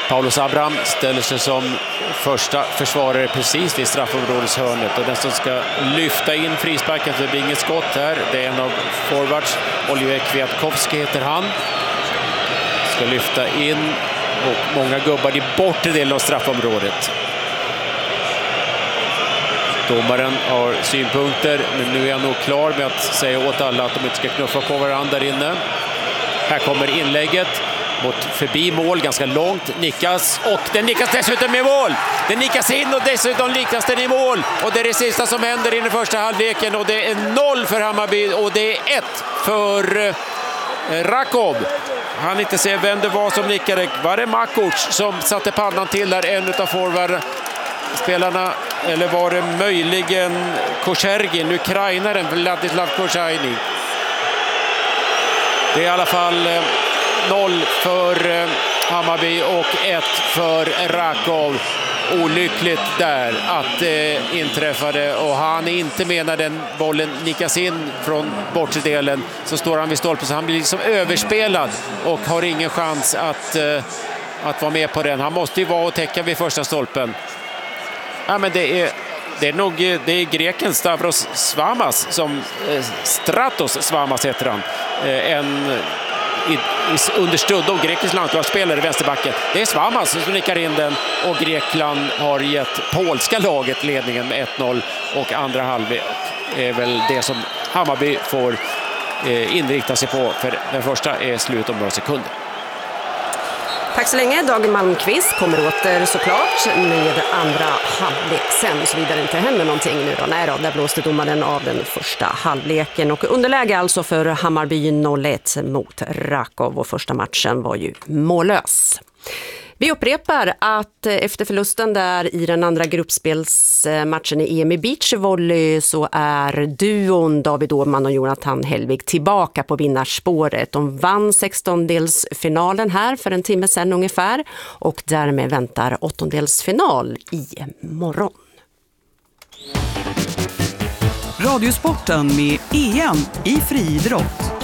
Paulus Abraham ställer sig som första försvarare precis vid straffområdeshörnet, och den som ska lyfta in frisparken, så det blir inget skott här. Det är en av forwards, Oliver Kwiatkowski heter han. Ska lyfta in, och många gubbar i bortre delen av straffområdet. Domaren har synpunkter, men nu är han nog klar med att säga åt alla att de inte ska knuffa på varandra där inne. Här kommer inlägget mot förbi mål, ganska långt, nickas, och den nickas dessutom i mål. Den nickas in och dessutom nickas den i mål, och det är det sista som händer i den första halvleken, och det är 0 för Hammarby och det är 1 för Rakov. Han inte ser vem det var som nickade. Var det Makuc som satte pannan till där, en av forwardspelarna, eller var det möjligen Kochergin, ukrainaren Vladislav Kochergin? Det är i alla fall 0 för Hammarby och 1 för Rakov. Olyckligt där att det inträffade, och han är inte med när den bollen nickas in från bortre delen, så står han vid stolpen, så han blir liksom överspelad och har ingen chans att vara med på den. Han måste ju vara och täcka vid första stolpen. Ja, men det är greken Stavros Svamas, som Stratos Svamas heter han. Understödd grekisk landslagsspelare i vänsterbacken. Det är Svamas som nickar in den, och Grekland har gett polska laget ledningen med 1-0, och andra halvlek är väl det som Hammarby får inrikta sig på, för den första är slut om några sekunder. Tack så länge. Dag Malmqvist kommer åter såklart med andra halvlek sen, såvida det inte händer någonting nu då. Nej då, där blåste domaren av den första halvleken, och underläge alltså för Hammarby 0-1 mot Rakov, och första matchen var ju mållös. Vi upprepar att efter förlusten där i den andra gruppspelsmatchen i EM i beachvolley, så är duon David Åhman och Jonathan Hellvig tillbaka på vinnarspåret. De vann 16-delsfinalen här för en timme sedan ungefär, och därmed väntar 8-delsfinal i morgon. Radiosporten med EM i friidrott.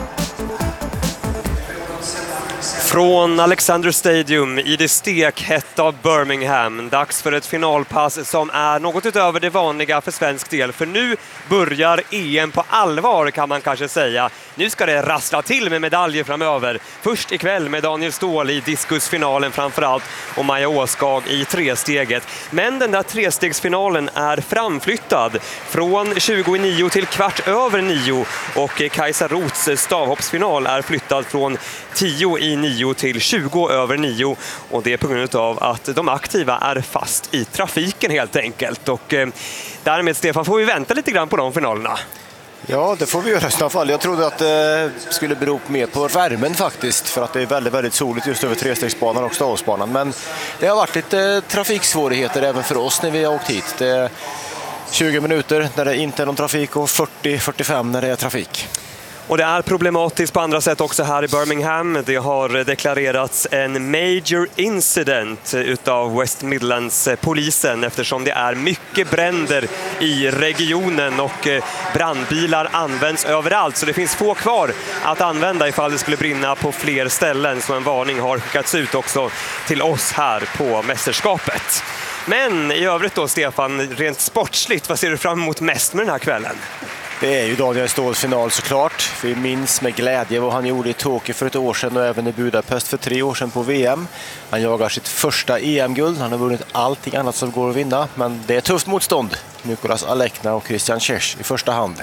Från Alexander Stadium i det stekhetta av Birmingham. Dags för ett finalpass som är något utöver det vanliga för svensk del. För nu börjar EM på allvar, kan man kanske säga. Nu ska det rassla till med medaljer framöver. Först ikväll med Daniel Ståhl i diskusfinalen framförallt, och Maja Åskag i tresteget. Men den där trestegsfinalen är framflyttad från 20:09 till 8:15, och Kajsa Roths stavhoppsfinal är flyttad från 10:09 till 20:09, och det är på grund av att de aktiva är fast i trafiken helt enkelt. Och därmed, Stefan, får vi vänta lite grann på de finalerna. Ja, det får vi göra i alla fall. Jag trodde att det skulle bero mer på värmen faktiskt, för att det är väldigt, väldigt soligt just över trestegsbanan och stavsbanan. Men det har varit lite trafiksvårigheter även för oss när vi har åkt hit. Det är 20 minuter när det inte är någon trafik och 40-45 när det är trafik. Och det är problematiskt på andra sätt också här i Birmingham. Det har deklarerats en major incident utav West Midlands-polisen, eftersom det är mycket bränder i regionen och brandbilar används överallt. Så det finns få kvar att använda ifall det skulle brinna på fler ställen. Så en varning har skickats ut också till oss här på mästerskapet. Men i övrigt då, Stefan, rent sportsligt, vad ser du fram emot mest med den här kvällen? Det är ju Daniel Ståhls final såklart. Vi minns med glädje vad han gjorde i Tokyo för ett år sedan och även i Budapest för 3 år sedan på VM. Han jagar sitt första EM-guld. Han har vunnit allting annat som går att vinna. Men det är tufft motstånd. Nicolas Alekna och Christian Tjers i första hand.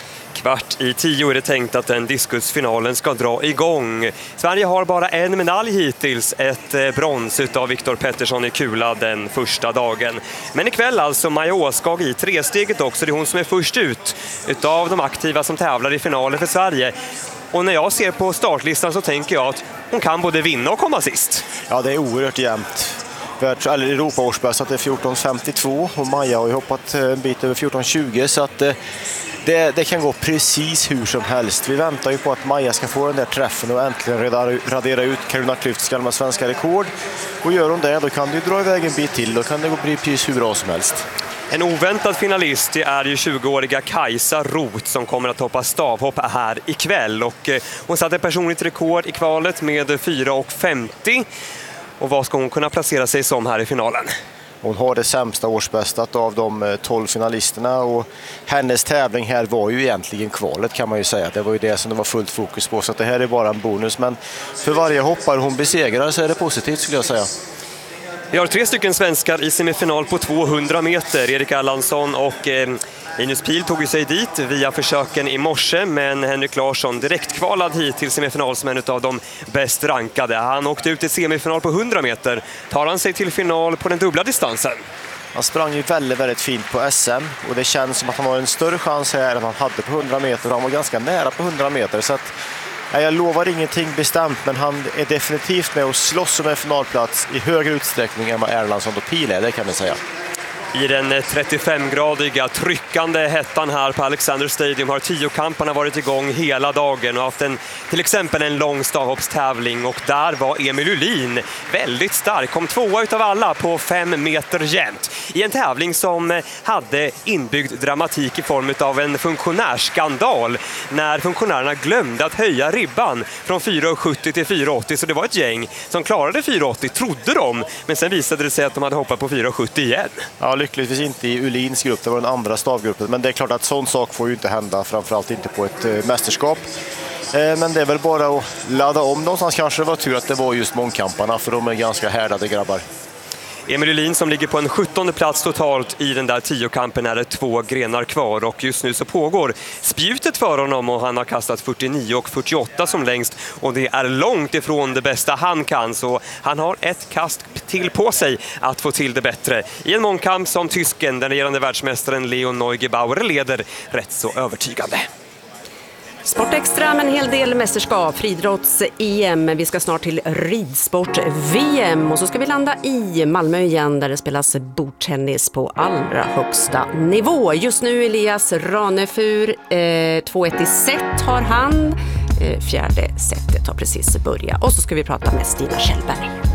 9:15 är det tänkt att den diskusfinalen ska dra igång. Sverige har bara en medalj hittills, ett brons utav Viktor Pettersson i kula den första dagen. Men ikväll alltså Maja Åskag i tresteget också. Det är hon som är först ut utav de aktiva som tävlar i finalen för Sverige. Och när jag ser på startlistan så tänker jag att hon kan både vinna och komma sist. Ja, det är oerhört jämnt. Europa-årsbäst att det är 14:52 och Maja har ju hoppat en bit över 14:20, så att det kan gå precis hur som helst. Vi väntar ju på att Maja ska få den där träffen och äntligen radera ut Carolina Klüfts gamla svenska rekord. Och gör hon det, då kan det ju dra iväg en bit till. Då kan det gå precis hur bra som helst. En oväntad finalist är ju 20-åriga Kajsa Roth som kommer att hoppa stavhopp här ikväll. Och hon satte personligt rekord i kvalet med 4:50. Och vad ska hon kunna placera sig som här i finalen? Hon har det sämsta årsbästat av de 12 finalisterna och hennes tävling här var ju egentligen kvalet kan man ju säga. Det var ju det som det var fullt fokus på, så att det här är bara en bonus. Men för varje hoppare hon besegrar så är det positivt skulle jag säga. Vi har 3 stycken svenskar i semifinal på 200 meter. Erik Erlandsson och Linus Pihl tog sig dit via försöken i morse, men Henrik Larsson direkt kvalad hit till semifinal som en av de bäst rankade. Han åkte ut i semifinal på 100 meter. Tar han sig till final på den dubbla distansen? Han sprang ju väldigt, väldigt fint på SM och det känns som att han har en större chans här än han hade på 100 meter. Han var ganska nära på 100 meter så att jag lovar ingenting bestämt, men han är definitivt med och slåss om en finalplats i högre utsträckning än vad Erlandsson och Pihl är, det kan vi säga. I den 35-gradiga tryckande hettan här på Alexander Stadium har 10-kamparna varit igång hela dagen och haft till exempel en lång stavhoppstävling, och där var Emil Uhlin väldigt stark. Kom 2 utav alla på 5 meter jämnt i en tävling som hade inbyggd dramatik i form av en funktionärsskandal när funktionärerna glömde att höja ribban från 4,70 till 4,80, så det var ett gäng som klarade 4,80 trodde de, men sen visade det sig att de hade hoppat på 4,70 igen. Ja, lyckligtvis inte i Uhlins grupp, det var den andra stavgruppen. Men det är klart att sån sak får ju inte hända, framförallt inte på ett mästerskap. Men det är väl bara att ladda om någonstans kanske. Det var tur att det var just mångkamparna, för de är ganska härdade grabbar. Emil Uhlin som ligger på en 17:e plats totalt i den där 10-kampen är det 2 grenar kvar, och just nu så pågår spjutet för honom och han har kastat 49 och 48 som längst, och det är långt ifrån det bästa han kan, så han har ett kast till på sig att få till det bättre i en mångkamp som tysken, den regerande världsmästaren Leon Neugebauer, leder rätt så övertygande. Sportextra med en hel del mästerskap, friidrotts-EM. Vi ska snart till ridsport-VM och så ska vi landa i Malmö igen där det spelas bordtennis på allra högsta nivå. Just nu Elias Ranefur, 2-1 i set har han. Fjärde setet har precis börjat och så ska vi prata med Stina Kjellberg.